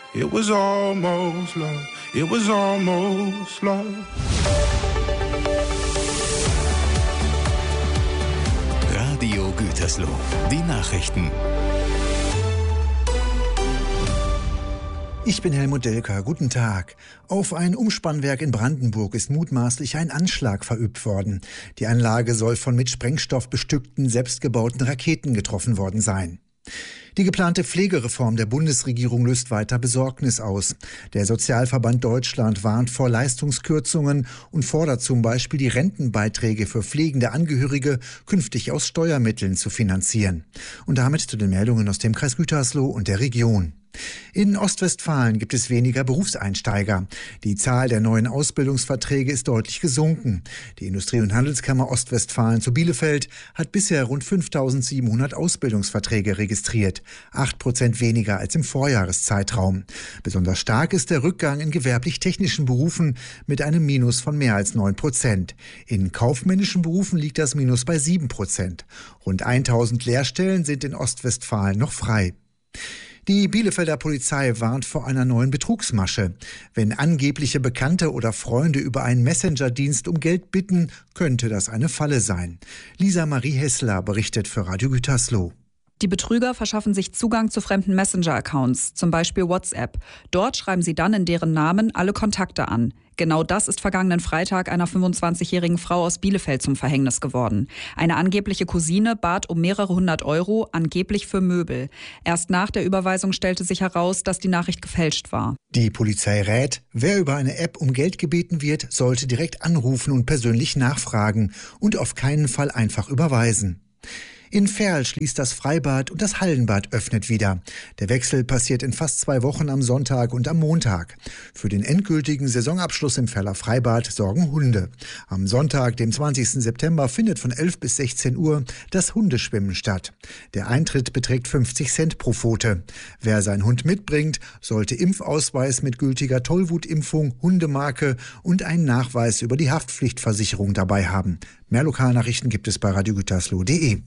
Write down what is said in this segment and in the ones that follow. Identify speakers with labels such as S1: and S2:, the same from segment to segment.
S1: It was almost love. It was almost love.
S2: Radio Gütersloh. Die Nachrichten.
S3: Ich bin Helmut Delker. Guten Tag. Auf ein Umspannwerk in Brandenburg ist mutmaßlich ein Anschlag verübt worden. Die Anlage soll von mit Sprengstoff bestückten, selbstgebauten Raketen getroffen worden sein. Die geplante Pflegereform der Bundesregierung löst weiter Besorgnis aus. Der Sozialverband Deutschland warnt vor Leistungskürzungen und fordert zum Beispiel, die Rentenbeiträge für pflegende Angehörige künftig aus Steuermitteln zu finanzieren. Und damit zu den Meldungen aus dem Kreis Gütersloh und der Region. In Ostwestfalen gibt es weniger Berufseinsteiger. Die Zahl der neuen Ausbildungsverträge ist deutlich gesunken. Die Industrie- und Handelskammer Ostwestfalen zu Bielefeld hat bisher rund 5.700 Ausbildungsverträge registriert. 8% weniger als im Vorjahreszeitraum. Besonders stark ist der Rückgang in gewerblich-technischen Berufen mit einem Minus von mehr als 9%. In kaufmännischen Berufen liegt das Minus bei 7%. Rund 1.000 Lehrstellen sind in Ostwestfalen noch frei. Die Bielefelder Polizei warnt vor einer neuen Betrugsmasche. Wenn angebliche Bekannte oder Freunde über einen Messenger-Dienst um Geld bitten, könnte das eine Falle sein. Lisa Marie Hessler berichtet für Radio Gütersloh.
S4: Die Betrüger verschaffen sich Zugang zu fremden Messenger-Accounts, zum Beispiel WhatsApp. Dort schreiben sie dann in deren Namen alle Kontakte an. Genau das ist vergangenen Freitag einer 25-jährigen Frau aus Bielefeld zum Verhängnis geworden. Eine angebliche Cousine bat um mehrere hundert Euro, angeblich für Möbel. Erst nach der Überweisung stellte sich heraus, dass die Nachricht gefälscht war.
S3: Die Polizei rät, wer über eine App um Geld gebeten wird, sollte direkt anrufen und persönlich nachfragen und auf keinen Fall einfach überweisen. In Verl schließt das Freibad und das Hallenbad öffnet wieder. Der Wechsel passiert in fast 2 Wochen am Sonntag und am Montag. Für den endgültigen Saisonabschluss im Verler Freibad sorgen Hunde. Am Sonntag, dem 20. September, findet von 11 bis 16 Uhr das Hundeschwimmen statt. Der Eintritt beträgt 50 Cent pro Pfote. Wer seinen Hund mitbringt, sollte Impfausweis mit gültiger Tollwutimpfung, Hundemarke und einen Nachweis über die Haftpflichtversicherung dabei haben. Mehr Lokalnachrichten gibt es bei radiogütersloh.de.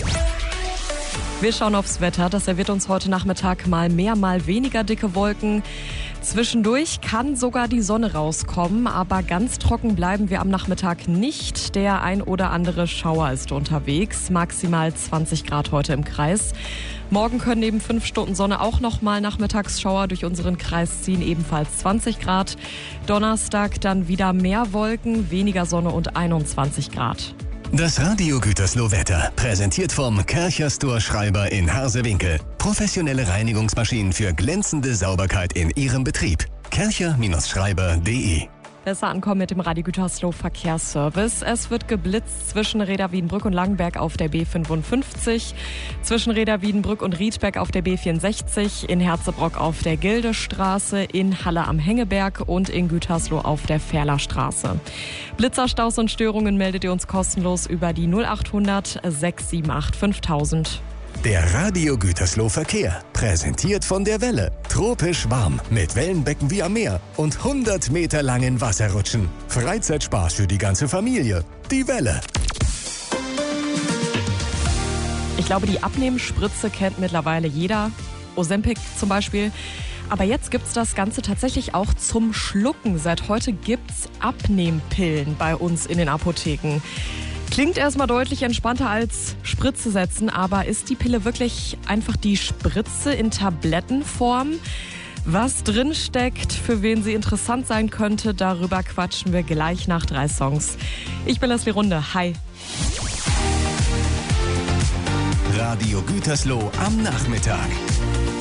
S5: Wir schauen aufs Wetter. Das serviert uns heute Nachmittag mal mehr, mal weniger dicke Wolken. Zwischendurch kann sogar die Sonne rauskommen, aber ganz trocken bleiben wir am Nachmittag nicht. Der ein oder andere Schauer ist unterwegs. Maximal 20 Grad heute im Kreis. Morgen können neben 5 Stunden Sonne auch nochmal Nachmittagsschauer durch unseren Kreis ziehen, ebenfalls 20 Grad. Donnerstag dann wieder mehr Wolken, weniger Sonne und 21 Grad.
S2: Das Radio Gütersloh Wetter, präsentiert vom Kärcher Store Schreiber in Harsewinkel. Professionelle Reinigungsmaschinen für glänzende Sauberkeit in Ihrem Betrieb. kärcher-schreiber.de.
S5: Besser ankommen mit dem Radio Gütersloh Verkehrsservice. Es wird geblitzt zwischen Reda Wiedenbrück und Langenberg auf der B55, zwischen Reda Wiedenbrück und Riedberg auf der B64, in Herzebrock auf der Gildestraße, in Halle am Hengeberg und in Gütersloh auf der Ferlerstraße. Blitzerstaus und Störungen meldet ihr uns kostenlos über die 0800 678 5000.
S2: Der Radio Gütersloh Verkehr, präsentiert von der Welle. Tropisch warm, mit Wellenbecken wie am Meer und 100 Meter langen Wasserrutschen. Freizeitspaß für die ganze Familie. Die Welle.
S5: Ich glaube, die Abnehmspritze kennt mittlerweile jeder. Ozempic zum Beispiel. Aber jetzt gibt's das Ganze tatsächlich auch zum Schlucken. Seit heute gibt's Abnehmpillen bei uns in den Apotheken. Klingt erstmal deutlich entspannter als Spritze setzen, aber ist die Pille wirklich einfach die Spritze in Tablettenform? Was drin steckt, für wen sie interessant sein könnte, darüber quatschen wir gleich nach 3 Songs. Ich bin Leslie Runde. Hi.
S2: Radio Gütersloh am Nachmittag.